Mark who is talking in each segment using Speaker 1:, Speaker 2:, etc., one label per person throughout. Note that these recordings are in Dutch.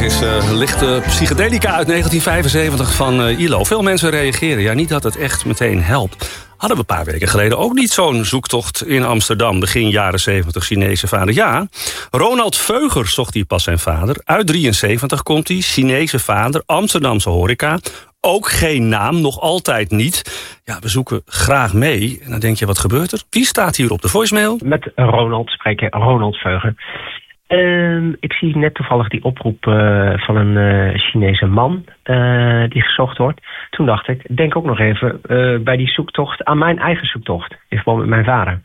Speaker 1: is lichte psychedelica uit 1975 van ILO. Veel mensen reageren. Ja, niet dat het echt meteen helpt. Hadden we een paar weken geleden ook niet zo'n zoektocht in Amsterdam. Begin jaren 70, Chinese vader. Ja, Ronald Veuger zocht hier pas zijn vader. Uit 73 komt hij, Chinese vader, Amsterdamse horeca. Ook geen naam, nog altijd niet. Ja, we zoeken graag mee. En dan denk je, wat gebeurt er? Wie staat hier op de voicemail?
Speaker 2: Met Ronald spreken, Ronald Veuger. Ik zie net toevallig die oproep van een Chinese man die gezocht wordt. Toen dacht ik, denk ook nog even bij die zoektocht aan mijn eigen zoektocht. In verband met mijn vader.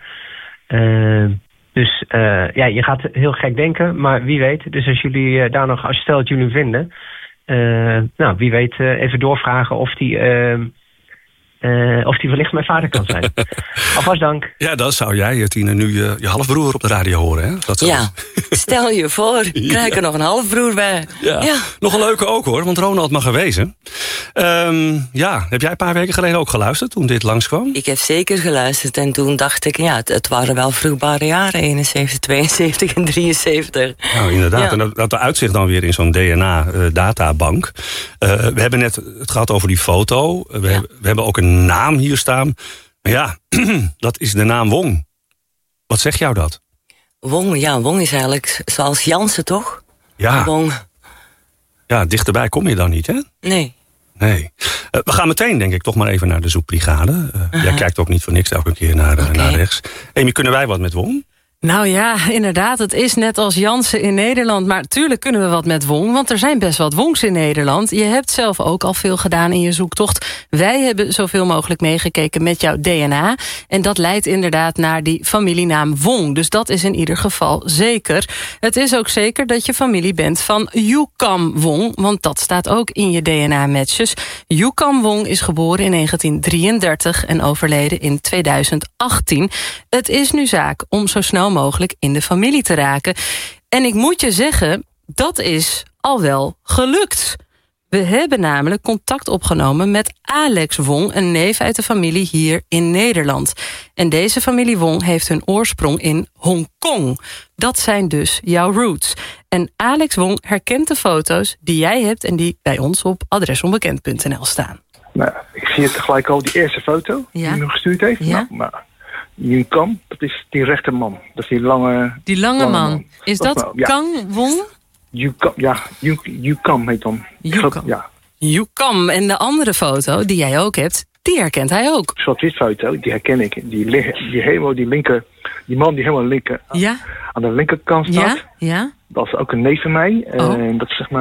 Speaker 2: Dus je gaat heel gek denken, maar wie weet. Dus als jullie daar nog, als stel dat jullie vinden, wie weet even doorvragen of die wellicht mijn vader kan zijn. Alvast dank.
Speaker 1: Ja, dan zou jij, Tine, nu je halfbroer op de radio horen, hè? Dat
Speaker 3: ja, stel je voor, krijg er nog een halfbroer bij.
Speaker 1: Ja. Nog een leuke ook, hoor, want Ronald mag er wezen. Heb jij een paar weken geleden ook geluisterd toen dit langskwam?
Speaker 3: Ik heb zeker geluisterd en toen dacht ik, het waren wel vruchtbare jaren, 71, 72 en 73.
Speaker 1: Nou, inderdaad,
Speaker 3: Ja.
Speaker 1: en dat uitzicht dan weer in zo'n DNA-databank. We hebben net het gehad over die foto. We hebben ook een naam hier staan. Maar ja, dat is de naam Wong. Wat zegt jou dat?
Speaker 3: Wong is eigenlijk zoals Jansen, toch?
Speaker 1: Ja.
Speaker 3: Wong.
Speaker 1: Ja, dichterbij kom je dan niet, hè?
Speaker 3: Nee.
Speaker 1: We gaan meteen, denk ik, toch maar even naar de zoekbrigade. Jij kijkt ook niet voor niks elke keer naar rechts. Amy, kunnen wij wat met Wong?
Speaker 4: Nou ja, inderdaad, het is net als Jansen in Nederland. Maar tuurlijk kunnen we wat met Wong, want er zijn best wat Wongs in Nederland. Je hebt zelf ook al veel gedaan in je zoektocht. Wij hebben zoveel mogelijk meegekeken met jouw DNA. En dat leidt inderdaad naar die familienaam Wong. Dus dat is in ieder geval zeker. Het is ook zeker dat je familie bent van Yukam Wong, want dat staat ook in je DNA-matches. Yukam Wong is geboren in 1933 en overleden in 2018. Het is nu zaak om zo snel mogelijk in de familie te raken. En ik moet je zeggen, dat is al wel gelukt. We hebben namelijk contact opgenomen met Alex Wong, een neef uit de familie hier in Nederland. En deze familie Wong heeft hun oorsprong in Hongkong. Dat zijn dus jouw roots. En Alex Wong herkent de foto's die jij hebt en die bij ons op adresonbekend.nl staan.
Speaker 5: Nou, ik zie het gelijk al, die eerste foto die hij me gestuurd heeft.
Speaker 4: Ja.
Speaker 5: Yukam, dat is die rechterman. Dat is die lange...
Speaker 4: Die lange man. Is dat Kang Wong?
Speaker 5: Yukam heet dan.
Speaker 4: Yukam.
Speaker 5: Ja.
Speaker 4: Yukam. En de andere foto die jij ook hebt, die herkent hij ook.
Speaker 5: Zwart-wit foto, die herken ik. Die man die helemaal linker aan de linkerkant staat.
Speaker 4: Ja.
Speaker 5: Dat is ook een neef van mij. En dat is zeg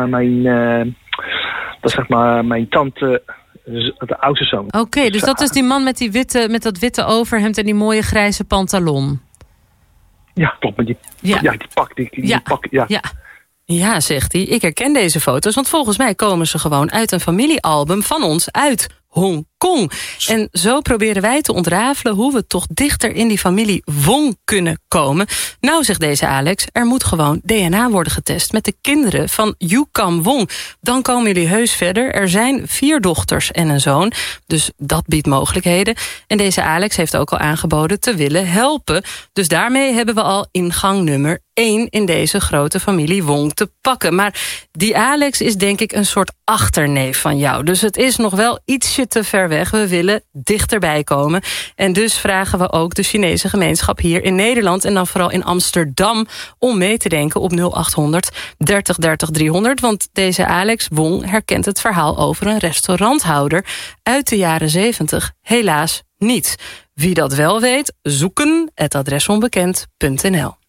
Speaker 5: maar mijn tante, de oudste zoon.
Speaker 4: Oké, dus dat is die man met dat witte overhemd en die mooie grijze pantalon.
Speaker 5: Ja, klopt. Die pak.
Speaker 4: Ja, zegt hij. Ik herken deze foto's, want volgens mij komen ze gewoon uit een familiealbum van ons uit Hongkong. En zo proberen wij te ontrafelen hoe we toch dichter in die familie Wong kunnen komen. Nou, zegt deze Alex, er moet gewoon DNA worden getest met de kinderen van Yukam Wong. Dan komen jullie heus verder. Er zijn 4 dochters en een zoon, dus dat biedt mogelijkheden. En deze Alex heeft ook al aangeboden te willen helpen. Dus daarmee hebben we al ingang nummer 1 in deze grote familie Wong te pakken. Maar die Alex is denk ik een soort achterneef van jou. Dus het is nog wel ietsje te ver weg. We willen dichterbij komen. En dus vragen we ook de Chinese gemeenschap hier in Nederland en dan vooral in Amsterdam om mee te denken op 0800 30 30 300. Want deze Alex Wong herkent het verhaal over een restauranthouder uit de jaren 70 helaas niet. Wie dat wel weet, zoeken @adresonbekend.nl.